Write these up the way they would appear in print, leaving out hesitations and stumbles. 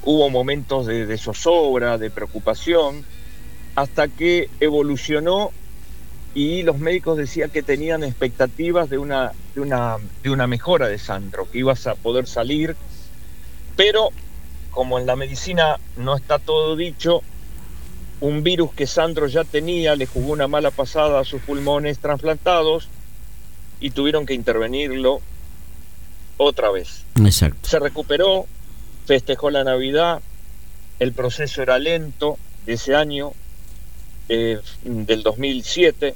hubo momentos de zozobra, de preocupación, hasta que evolucionó y los médicos decían que tenían expectativas de una mejora de Sandro, que ibas a poder salir, pero como en la medicina no está todo dicho, un virus que Sandro ya tenía le jugó una mala pasada a sus pulmones trasplantados y tuvieron que intervenirlo otra vez. Exacto. Se recuperó, festejó la Navidad, el proceso era lento de ese año, del 2007,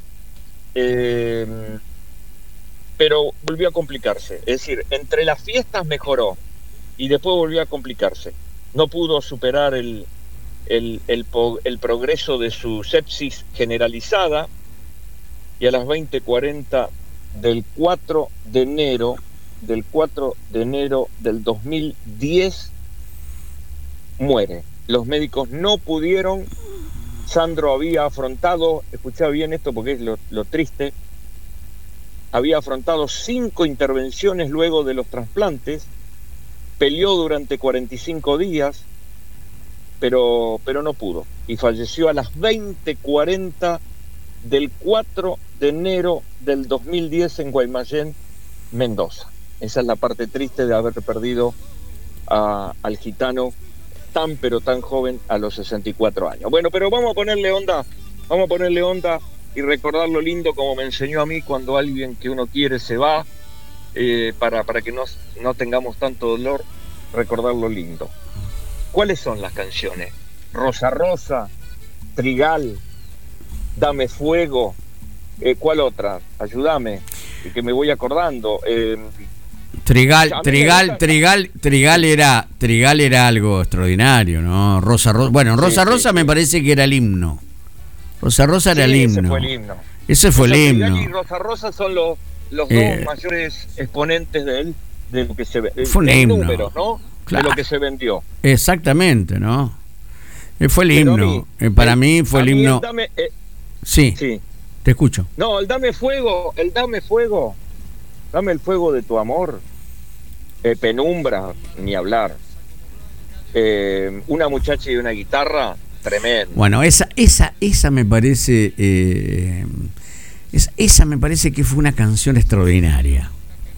pero volvió a complicarse. Es decir, entre las fiestas mejoró y después volvió a complicarse. No pudo superar el progreso de su sepsis generalizada y a las 20:40 del 4 de enero del 2010 muere. Los médicos no pudieron. Sandro había afrontado, escuchá bien esto porque es lo triste, había afrontado 5 intervenciones luego de los trasplantes, peleó durante 45 días, pero no pudo, y falleció a las 20:40 del 4 de enero del 2010 en Guaymallén, Mendoza. Esa es la parte triste de haber perdido al gitano tan pero tan joven a los 64 años. Bueno, pero vamos a ponerle onda y recordar lo lindo como me enseñó a mí cuando alguien que uno quiere se va, para que no tengamos tanto dolor, recordar lo lindo. ¿Cuáles son las canciones? Rosa Rosa, Trigal, Dame Fuego, ¿cuál otra? Ayúdame, que me voy acordando. Trigal era algo extraordinario, ¿no? Rosa Rosa, bueno, Rosa me parece que era el himno. Rosa Rosa era el himno. Ese fue el himno. Trigal y Rosa Rosa son los dos mayores exponentes de lo que se ve. Fue un himno. Números, ¿no? Claro. De lo que se vendió. Exactamente, ¿no? Fue el himno. Para mí fue el himno. Sí, te escucho. No, el Dame Fuego, dame el fuego de tu amor. Penumbra, ni hablar. Una muchacha y una guitarra, tremendo. Bueno, esa me parece, esa me parece que fue una canción extraordinaria.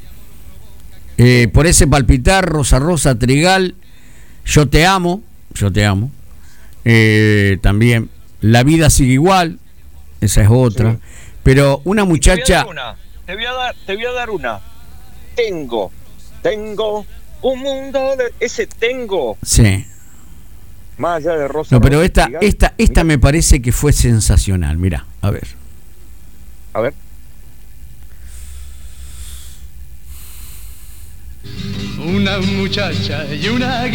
Por ese palpitar, Rosa Rosa, Trigal, Yo te amo. También La vida sigue igual, esa es otra. Sí. Pero una muchacha. Te voy a dar una. Tengo un mundo de. Ese tengo. Sí. Más allá de Rosa. No, pero esta me parece que fue sensacional. Mirá, a ver. Una muchacha y una